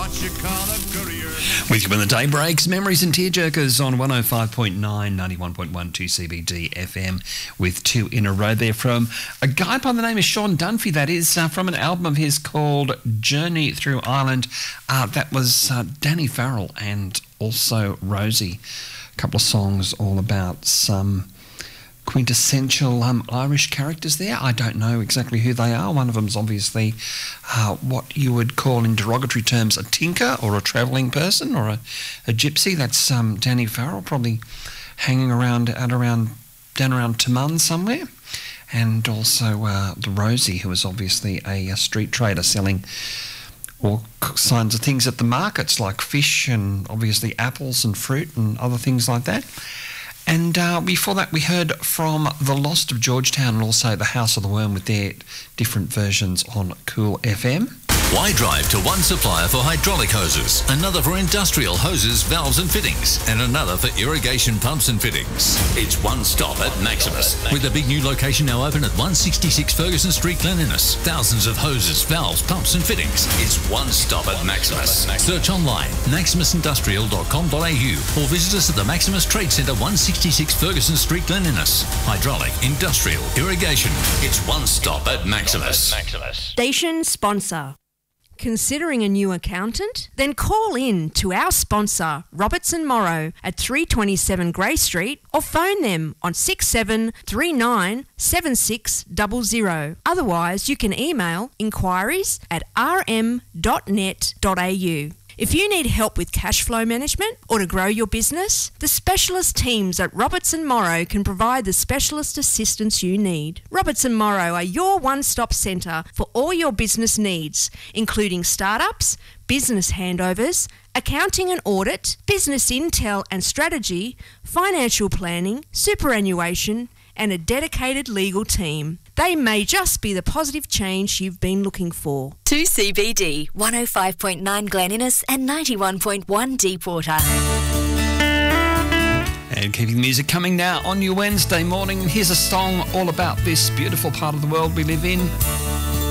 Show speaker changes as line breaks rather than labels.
what you call a courier.
With you when the day breaks, memories and tearjerkers on 105.9, 91.1 2CBD FM with two in a row there from a guy by the name of Sean Dunphy, that is, from an album of his called Journey Through Ireland. That was Danny Farrell and also Rosie. A couple of songs all about some quintessential Irish characters there. I don't know exactly who they are. One of them's obviously what you would call in derogatory terms a tinker or a travelling person or a gypsy. That's Danny Farrell, probably hanging around down around Tamun somewhere. And also the Rosie, who is obviously a street trader selling all kinds of things at the markets like fish and obviously apples and fruit and other things like that. And before that, we heard from The Lost of Georgetown and also The House of the Worm with their different versions on Cool FM.
Why drive to one supplier for hydraulic hoses, another for industrial hoses, valves and fittings, and another for irrigation pumps and fittings? It's one stop at Maximus, with a big new location now open at 166 Ferguson Street, Glen Innes. Thousands of hoses, valves, pumps and fittings. It's one stop at Maximus. Search online, maximusindustrial.com.au, or visit us at the Maximus Trade Centre, 166 Ferguson Street, Glen Innes. Hydraulic, industrial, irrigation. It's one stop at Maximus.
Station sponsor. Considering a new accountant? Then call in to our sponsor, Robertson Morrow, at 327 Grey Street, or phone them on 6739 7600. Otherwise, you can email inquiries@rm.net.au. If you need help with cash flow management or to grow your business, the specialist teams at Robertson Morrow can provide the specialist assistance you need. Robertson Morrow are your one-stop centre for all your business needs, including startups, business handovers, accounting and audit, business intel and strategy, financial planning, superannuation, and a dedicated legal team. They may just be the positive change you've been looking for.
2CBD, 105.9 Glen Innes and 91.1 Deepwater.
And keeping the music coming now on your Wednesday morning. Here's a song all about this beautiful part of the world we live in.